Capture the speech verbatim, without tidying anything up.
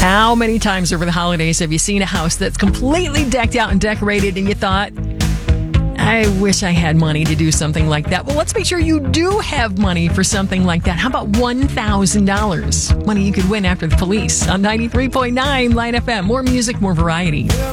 How many times over the holidays have you seen a house that's completely decked out and decorated and you thought, I wish I had money to do something like that? Well, let's make sure you do have money for something like that. How about one thousand dollars? Money you could win after the police on ninety-three point nine Light F M. More music, more variety.